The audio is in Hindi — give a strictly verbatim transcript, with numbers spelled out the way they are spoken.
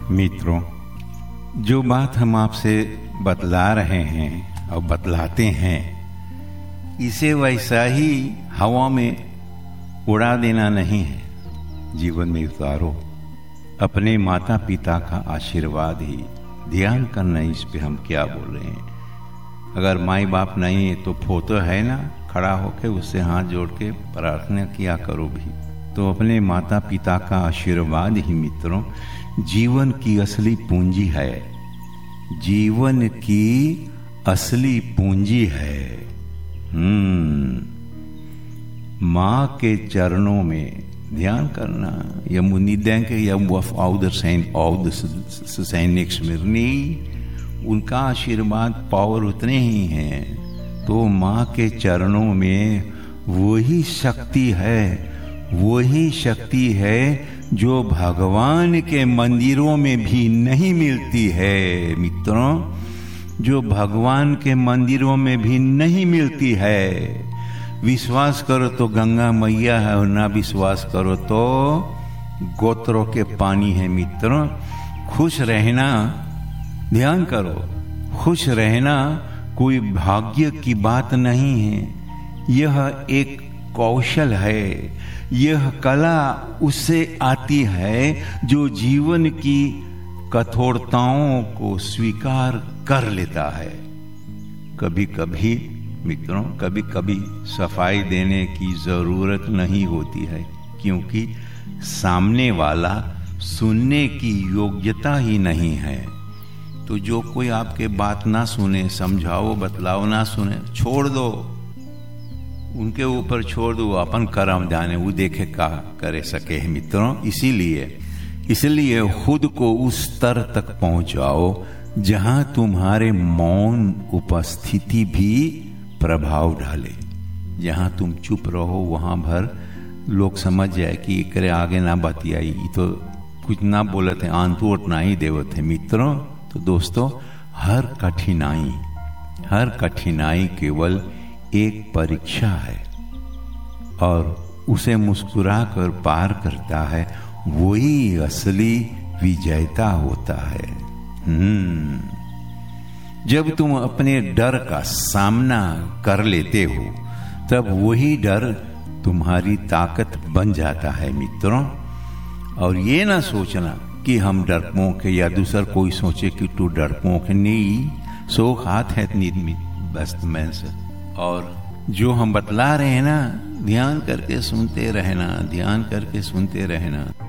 मित्रों, जो बात हम आपसे बतला रहे हैं और बतलाते हैं, इसे वैसा ही हवा में उड़ा देना नहीं है, जीवन में उतारो। अपने माता पिता का आशीर्वाद ही ध्यान करना। इस पे हम क्या बोल रहे हैं। अगर माई बाप नहीं है तो फोटो है ना, खड़ा होके उससे हाथ जोड़ के प्रार्थना किया करो भी। तो अपने माता पिता का आशीर्वाद ही मित्रों जीवन की असली पूंजी है। जीवन की असली पूंजी है। हम्म माँ के चरणों में ध्यान करना। Jag må ni tänka jag ouder zijn ouders zijn niks meer नहीं, उनका आशीर्वाद पावर उतने ही हैं। तो माँ के चरणों में वही शक्ति है, वही शक्ति है जो भगवान के मंदिरों में भी नहीं मिलती है मित्रों, जो भगवान के मंदिरों में भी नहीं मिलती है। विश्वास करो तो गंगा मैया है और ना विश्वास करो तो गोत्रों के पानी है मित्रों। खुश रहना, ध्यान करो, खुश रहना कोई भाग्य की बात नहीं है। यह एक कौशल है, यह कला उससे आती है जो जीवन की कठोरताओं को स्वीकार कर लेता है। कभी कभी मित्रों, कभी कभी सफाई देने की जरूरत नहीं होती है, क्योंकि सामने वाला सुनने की योग्यता ही नहीं है। तो जो कोई आपके बात ना सुने, समझाओ बतलाओ ना सुने, छोड़ दो, उनके ऊपर छोड़ दो, अपन कर्म जाने, वो देखे का करे सके है मित्रों। इसीलिए इसलिए खुद को उस स्तर तक पहुंचाओ जहां तुम्हारे मौन उपस्थिति भी प्रभाव डाले। जहां तुम चुप रहो वहां भर लोग समझ जाए कि एकरे आगे ना बतियाई, तो कुछ ना बोलत है, आंतोट ना ही देवत है मित्रों। तो दोस्तों, हर कठिनाई हर कठिनाई केवल एक परीक्षा है और उसे मुस्कुरा कर पार करता है वही असली विजेता होता है। हम्म जब तुम अपने डर का सामना कर लेते हो तब वही डर तुम्हारी ताकत बन जाता है मित्रों। और ये ना सोचना कि हम डरपोक है या दूसर कोई सोचे कि तू डरपोक है। नहीं, सो हाथ है बस्त में से। और जो हम बतला रहे हैं ना, ध्यान करके सुनते रहना, ध्यान करके सुनते रहना।